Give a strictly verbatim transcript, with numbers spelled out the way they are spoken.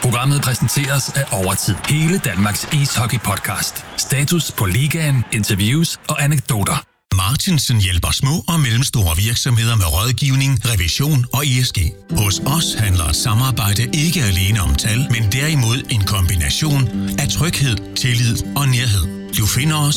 Programmet præsenteres af Overtid, hele Danmarks ishockey-podcast. Status på ligaen, interviews og anekdoter. Martinsen hjælper små og mellemstore virksomheder med rådgivning, revision og E S G. Hos os handler samarbejde ikke alene om tal, men derimod en kombination af tryghed, tillid og nærhed. Du finder os